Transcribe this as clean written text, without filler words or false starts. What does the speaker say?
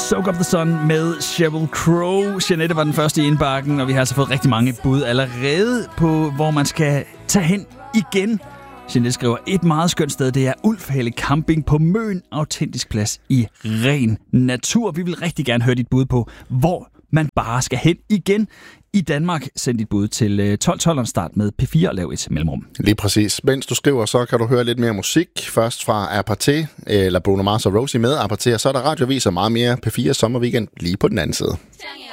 Soak Up the Sun med Sheryl Crow. Jeanette var den første i indbakken, og vi har altså fået rigtig mange bud allerede på, hvor man skal tage hen igen. Jeanette skriver, et meget skønt sted, det er Ulfhale Camping på Møn, autentisk plads i ren natur. Vi vil rigtig gerne høre dit bud på, hvor man bare skal hen igen i Danmark. Send dit bud til 1212 og start med P4 og lav et mellemrum. Lige præcis. Mens du skriver, så kan du høre lidt mere musik. Først fra Aparté, eller Bruno Mars og Rosie med Aparté, og så er der radioviser meget mere P4 sommerweekend lige på den anden side.